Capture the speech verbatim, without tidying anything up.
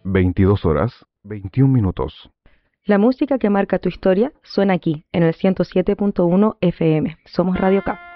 veintidós horas, veintiún minutos. La música que marca tu historia suena aquí, en el ciento siete punto uno F M. Somos Radio K.